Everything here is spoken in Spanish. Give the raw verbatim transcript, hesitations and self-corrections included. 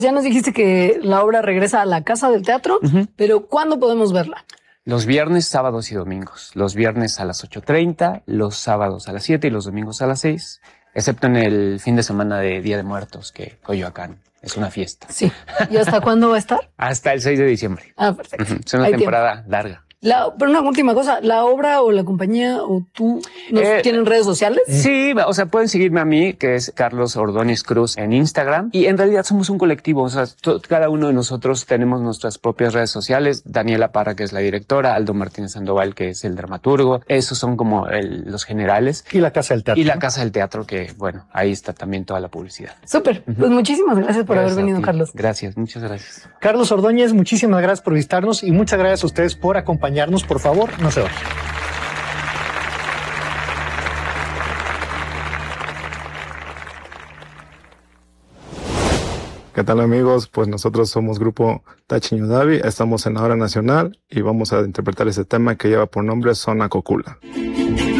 Ya nos dijiste que la obra regresa a la Casa del Teatro, uh-huh. pero ¿cuándo podemos verla? Los viernes, sábados y domingos. Los viernes a las ocho treinta, los sábados a las siete y los domingos a las seis, excepto en el fin de semana de Día de Muertos, que Coyoacán es una fiesta. Sí. ¿Y hasta cuándo va a estar? Hasta el seis de diciembre. Ah, perfecto. Uh-huh. Es una Hay temporada tiempo. larga. La, pero una última cosa, ¿la obra o la compañía o tú nos eh, tienen redes sociales? Sí, o sea, pueden seguirme a mí, que es Carlos Ordóñez Cruz en Instagram. Y en realidad somos un colectivo, o sea, to, cada uno de nosotros tenemos nuestras propias redes sociales. Daniela Parra, que es la directora, Aldo Martínez Sandoval, que es el dramaturgo. Esos son como el, los generales. Y la Casa del Teatro. Y la Casa del Teatro, que bueno, ahí está también toda la publicidad. Súper, uh-huh. pues muchísimas gracias por gracias haber venido, Carlos. Gracias, muchas gracias. Carlos Ordóñez, muchísimas gracias por visitarnos y muchas gracias a ustedes por acompañarnos. Por favor, no se vayan. ¿Qué tal, amigos? Pues nosotros somos Grupo Tachiño Davi, estamos en la Hora Nacional y vamos a interpretar este tema que lleva por nombre Zona Cocula.